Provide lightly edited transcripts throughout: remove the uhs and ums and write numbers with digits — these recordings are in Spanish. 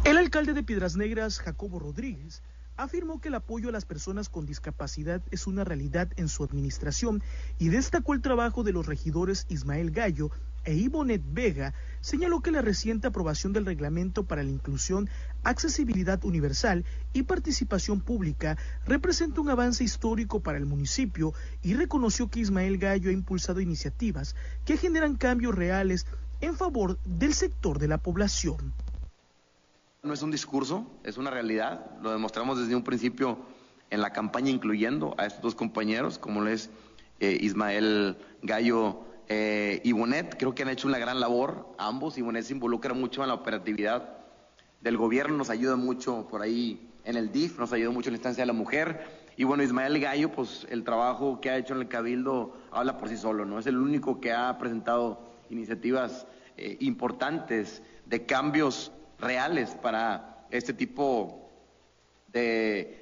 El alcalde de Piedras Negras, Jacobo Rodríguez, afirmó que el apoyo a las personas con discapacidad es una realidad en su administración y destacó el trabajo de los regidores Ismael Gallo e Ivonet Vega. Señaló que la reciente aprobación del reglamento para la inclusión, accesibilidad universal y participación pública representa un avance histórico para el municipio y reconoció que Ismael Gallo ha impulsado iniciativas que generan cambios reales en favor del sector de la población. No es un discurso, es una realidad. Lo demostramos desde un principio en la campaña, incluyendo a estos dos compañeros, como es Ismael Gallo y Bonet. Creo que han hecho una gran labor ambos, y Bonet se involucra mucho en la operatividad del gobierno, nos ayuda mucho por ahí en el DIF, nos ayuda mucho en la instancia de la mujer. Y bueno, Ismael Gallo, pues el trabajo que ha hecho en el Cabildo habla por sí solo, ¿no? Es el único que ha presentado iniciativas importantes de cambios reales para este tipo de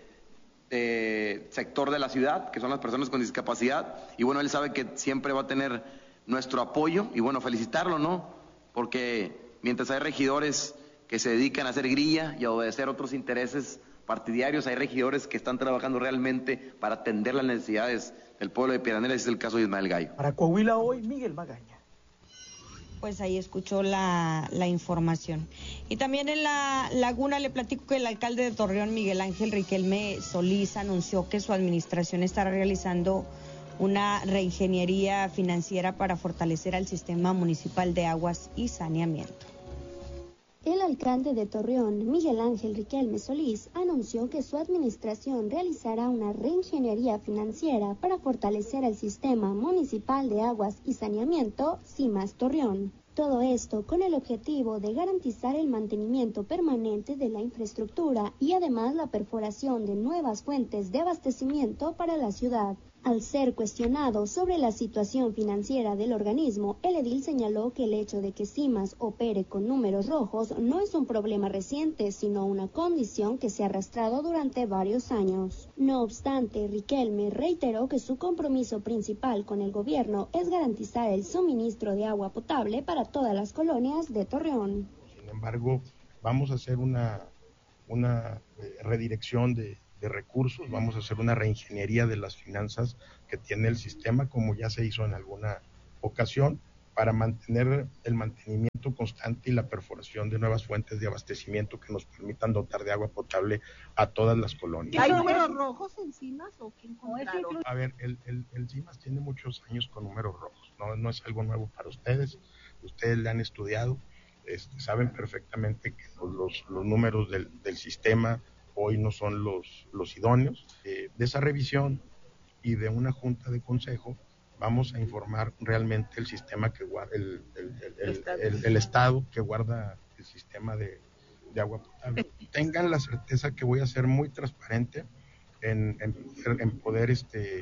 sector de la ciudad, que son las personas con discapacidad. Y bueno, él sabe que siempre va a tener nuestro apoyo y bueno, felicitarlo, ¿no? Porque mientras hay regidores que se dedican a hacer grilla y a obedecer otros intereses partidarios, hay regidores que están trabajando realmente para atender las necesidades del pueblo de Piedras Negras. Es el caso de Ismael Gallo. Para Coahuila Hoy, Miguel Magaña. Pues ahí escuchó la información. Y también en La Laguna le platico que el alcalde de Torreón, Miguel Ángel Riquelme Solís, anunció que su administración estará realizando una reingeniería financiera para fortalecer al sistema municipal de aguas y saneamiento. El alcalde de Torreón, Miguel Ángel Riquelme Solís, anunció que su administración realizará una reingeniería financiera para fortalecer el sistema municipal de aguas y saneamiento, CIMAS Torreón. Todo esto con el objetivo de garantizar el mantenimiento permanente de la infraestructura y además la perforación de nuevas fuentes de abastecimiento para la ciudad. Al ser cuestionado sobre la situación financiera del organismo, el edil señaló que el hecho de que CIMAS opere con números rojos no es un problema reciente, sino una condición que se ha arrastrado durante varios años. No obstante, Riquelme reiteró que su compromiso principal con el gobierno es garantizar el suministro de agua potable para todas las colonias de Torreón. Sin embargo, vamos a hacer una redirección de recursos, vamos a hacer una reingeniería de las finanzas que tiene el sistema, como ya se hizo en alguna ocasión, para mantener el mantenimiento constante y la perforación de nuevas fuentes de abastecimiento que nos permitan dotar de agua potable a todas las colonias. ¿Hay números rojos en CIMAS o qué encontraron? A ver, el CIMAS tiene muchos años con números rojos, no es algo nuevo para ustedes le han estudiado, saben perfectamente que los números del sistema hoy no son los idóneos. De esa revisión y de una junta de consejo vamos a informar realmente el sistema que guarda, el estado que guarda el sistema de agua potable. Tengan la certeza que voy a ser muy transparente en poder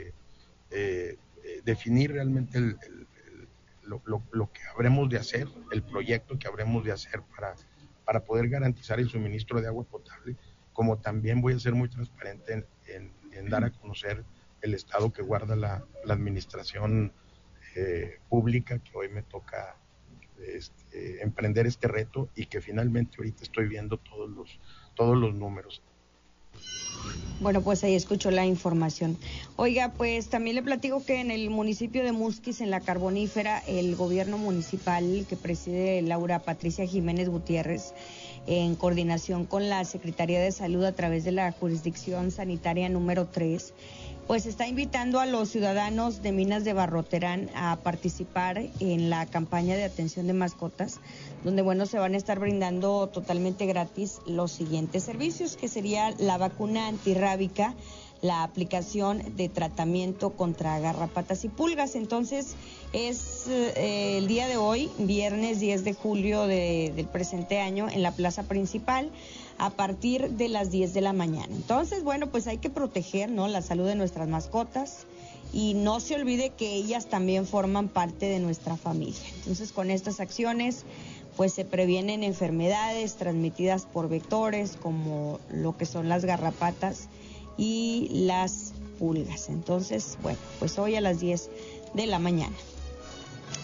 definir realmente lo que habremos de hacer, el proyecto que habremos de hacer para poder garantizar el suministro de agua potable, como también voy a ser muy transparente en dar a conocer el estado que guarda la administración pública, que hoy me toca emprender este reto y que finalmente ahorita estoy viendo todos los números. Bueno, pues ahí escuchó la información. Oiga, pues también le platico que en el municipio de Musquis, en la Carbonífera, el gobierno municipal que preside Laura Patricia Jiménez Gutiérrez, en coordinación con la Secretaría de Salud a través de la Jurisdicción Sanitaria número 3, pues está invitando a los ciudadanos de Minas de Barroterán a participar en la campaña de atención de mascotas, donde, bueno, se van a estar brindando totalmente gratis los siguientes servicios, que sería la vacuna antirrábica, la aplicación de tratamiento contra garrapatas y pulgas. Entonces, es el día de hoy, viernes 10 de julio del presente año, en la plaza principal, a partir de las 10 de la mañana. Entonces, bueno, pues hay que proteger, ¿no?, la salud de nuestras mascotas y no se olvide que ellas también forman parte de nuestra familia. Entonces, con estas acciones, pues se previenen enfermedades transmitidas por vectores como lo que son las garrapatas y las pulgas. Entonces, bueno, pues hoy a las 10 de la mañana.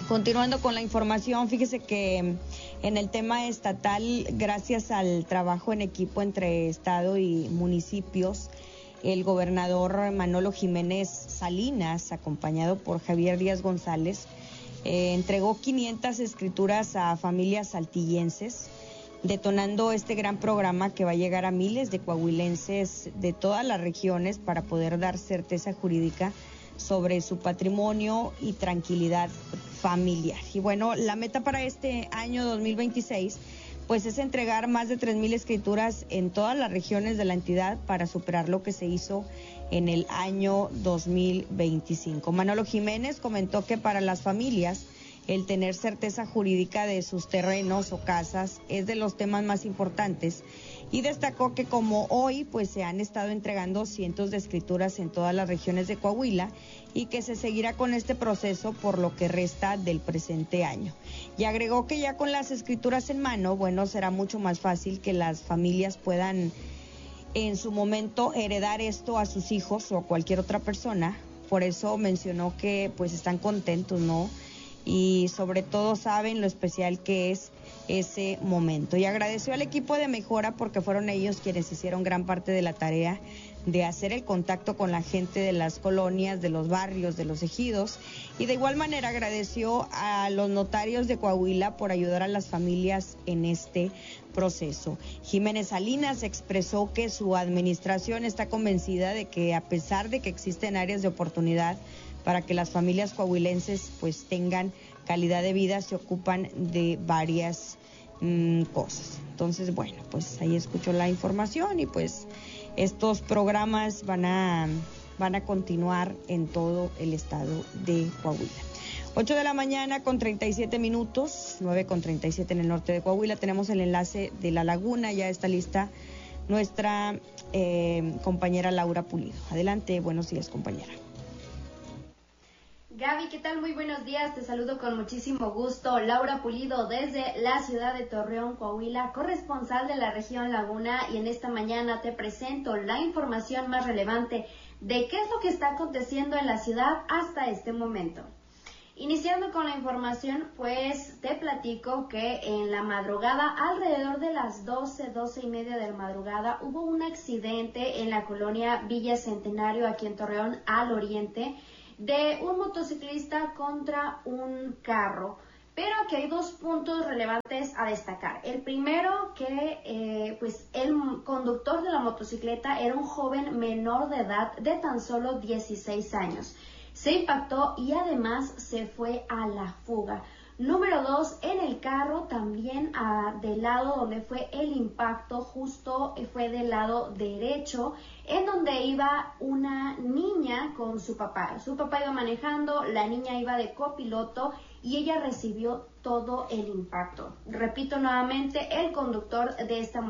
Continuando con la información, fíjese que en el tema estatal, gracias al trabajo en equipo entre Estado y municipios, el gobernador Manolo Jiménez Salinas, acompañado por Javier Díaz González, entregó 500 escrituras a familias saltillenses, detonando este gran programa que va a llegar a miles de coahuilenses de todas las regiones para poder dar certeza jurídica sobre su patrimonio y tranquilidad familiar. Y bueno, la meta para este año 2026 pues es entregar más de 3,000 escrituras en todas las regiones de la entidad para superar lo que se hizo en el año 2025. Manolo Jiménez comentó que para las familias el tener certeza jurídica de sus terrenos o casas es de los temas más importantes, y destacó que como hoy pues se han estado entregando cientos de escrituras en todas las regiones de Coahuila y que se seguirá con este proceso por lo que resta del presente año. Y agregó que ya con las escrituras en mano, bueno, será mucho más fácil que las familias puedan en su momento heredar esto a sus hijos o a cualquier otra persona. Por eso mencionó que pues están contentos, ¿no? Y sobre todo saben lo especial que es ese momento. Y agradeció al equipo de Mejora porque fueron ellos quienes hicieron gran parte de la tarea de hacer el contacto con la gente de las colonias, de los barrios, de los ejidos, y de igual manera agradeció a los notarios de Coahuila por ayudar a las familias en este proceso. Jiménez Salinas expresó que su administración está convencida de que a pesar de que existen áreas de oportunidad para que las familias coahuilenses pues tengan calidad de vida, se ocupan de varias cosas. Entonces, bueno, pues ahí escuchó la información y pues estos programas van a continuar en todo el estado de Coahuila. 8 de la mañana con 37 minutos, 9 con 37 en el norte de Coahuila. Tenemos el enlace de La Laguna, ya está lista nuestra compañera Laura Pulido. Adelante, buenos días, compañera. Gaby, ¿qué tal? Muy buenos días, te saludo con muchísimo gusto. Laura Pulido desde la ciudad de Torreón, Coahuila, corresponsal de la región Laguna, y en esta mañana te presento la información más relevante de qué es lo que está aconteciendo en la ciudad hasta este momento. Iniciando con la información, pues te platico que en la madrugada, alrededor de las 12:30 de la madrugada, hubo un accidente en la colonia Villa Centenario, aquí en Torreón, al oriente, de un motociclista contra un carro. Pero aquí hay dos puntos relevantes a destacar. El primero, que pues el conductor de la motocicleta era un joven menor de edad de tan solo 16 años. Se impactó y además se fue a la fuga. Número 2, en el carro también del lado donde fue el impacto, justo fue del lado derecho, en donde iba una niña con su papá. Su papá iba manejando, la niña iba de copiloto y ella recibió todo el impacto. Repito nuevamente, el conductor de esta